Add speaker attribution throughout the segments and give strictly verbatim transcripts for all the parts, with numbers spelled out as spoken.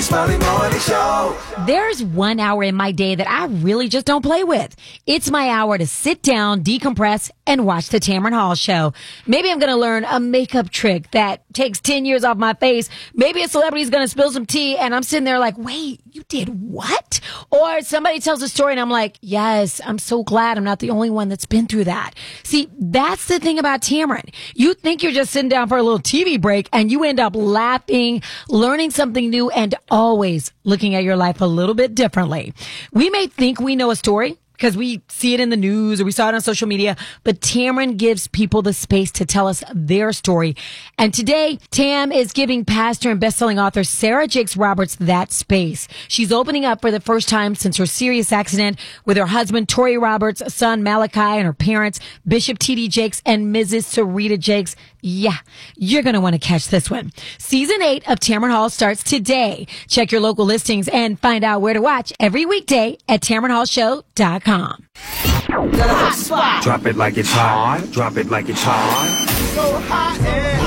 Speaker 1: Smiley Morning Show.
Speaker 2: There's one hour in my day that I really just don't play with. It's my hour to sit down, decompress, and watch the Tamron Hall Show. Maybe I'm going to learn a makeup trick that takes ten years off my face. Maybe a celebrity's going to spill some tea, and I'm sitting there like, wait, you did what? Or somebody tells a story, and I'm like, yes, I'm so glad I'm not the only one that's been through that. See, that's the thing about Tamron. You think you're just sitting down for a little T V break, and you end up laughing, learning something new, and always looking at your life a little bit differently. We may think we know a story because we see it in the news or we saw it on social media, but Tamron gives people the space to tell us their story. And today, Tam is giving pastor and best-selling author Sarah Jakes Roberts that space. She's opening up for the first time since her serious accident with her husband, Tory Roberts, son Malachi, and her parents, Bishop T D Jakes and Missus Sarita Jakes. Yeah, you're going to want to catch this one. Season eight of Tamron Hall starts today. Check your local listings and find out where to watch every weekday at Tamron Hall Show dot com.
Speaker 1: Hot spot. Drop it like it's hot. Drop it like it's hot. So hot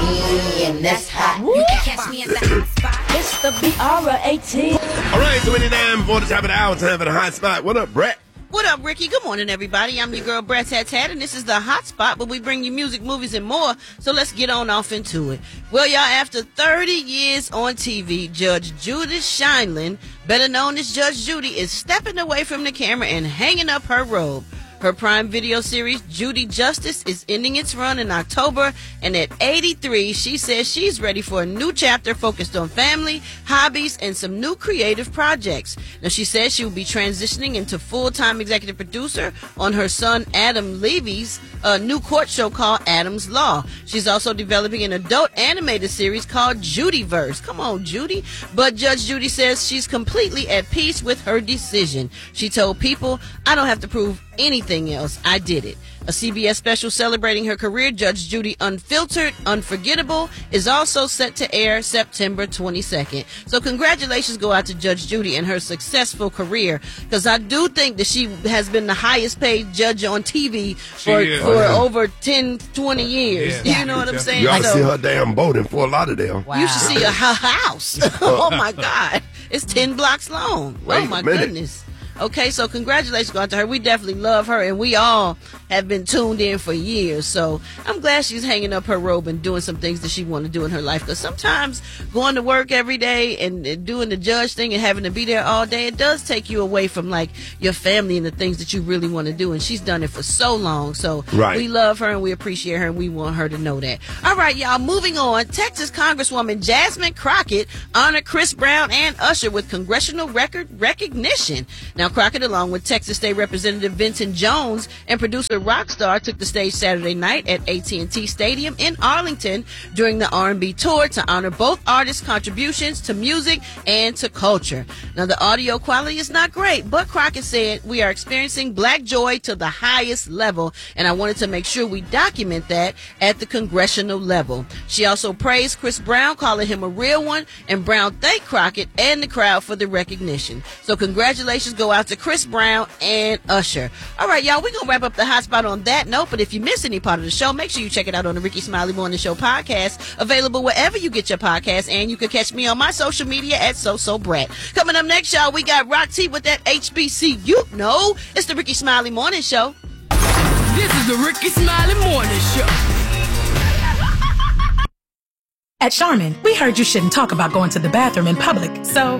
Speaker 1: and
Speaker 3: that's hot. You can catch me in the hot spot. It's the B R eighteen.
Speaker 4: All right, twenty-nine before the top of the hour, time for the hot spot. What up, Brett?
Speaker 5: What up, Ricky? Good morning, everybody. I'm your girl, Brett Tat Tat, and this is the Hot Spot, where we bring you music, movies, and more. So let's get on off into it. Well, y'all, after thirty years on T V, Judge Judith Sheindlin, better known as Judge Judy, is stepping away from the camera and hanging up her robe. Her Prime Video series, Judy Justice, is ending its run in October, and at eighty-three, she says she's ready for a new chapter focused on family, hobbies, and some new creative projects. Now, she says she will be transitioning into full-time executive producer on her son Adam Levy's uh, new court show called Adam's Law. She's also developing an adult animated series called Judyverse. Come on, Judy. But Judge Judy says she's completely at peace with her decision. She told People, I don't have to prove anything else. I did it. A C B S special celebrating her career, Judge Judy Unfiltered, Unforgettable, is also set to air September twenty-second. So congratulations go out to Judge Judy and her successful career, because I do think that she has been the highest paid judge on T V for, for over ten, twenty years. Yeah. You know what I'm saying?
Speaker 4: You ought to
Speaker 5: so,
Speaker 4: see her damn boat in Fort Lauderdale.
Speaker 5: Wow. You should see her house. Oh, my God. It's ten blocks long.
Speaker 4: Wait
Speaker 5: oh, my
Speaker 4: a minute.
Speaker 5: goodness. Okay, so congratulations go out to her. We definitely love her, and we all have been tuned in for years. So I'm glad she's hanging up her robe and doing some things that she wants to do in her life. Because sometimes going to work every day and, and doing the judge thing and having to be there all day, it does take you away from like your family and the things that you really want to do. And she's done it for so long. So
Speaker 4: right.
Speaker 5: We love her and we appreciate her, and we want her to know that. All right, y'all, moving on. Texas Congresswoman Jasmine Crockett honored Chris Brown and Usher with congressional record recognition. Now, Crockett, along with Texas State Representative Vincent Jones and producer Rockstar, took the stage Saturday night at A T and T Stadium in Arlington during the R and B tour to honor both artists' contributions to music and to culture. Now, the audio quality is not great, but Crockett said, we are experiencing black joy to the highest level, and I wanted to make sure we document that at the congressional level. She also praised Chris Brown, calling him a real one, and Brown thanked Crockett and the crowd for the recognition. So congratulations go out to Chris Brown and Usher. All right, y'all, we're going to wrap up the hot spot on that note, but if you miss any part of the show, make sure you check it out on the Ricky Smiley Morning Show podcast, available wherever you get your podcasts, and you can catch me on my social media at SoSoBrat. Coming up next, y'all, we got Rock T with that H B C U. No, it's the Ricky Smiley Morning Show.
Speaker 3: This is the Ricky Smiley Morning Show.
Speaker 6: At Charmin, we heard you shouldn't talk about going to the bathroom in public, so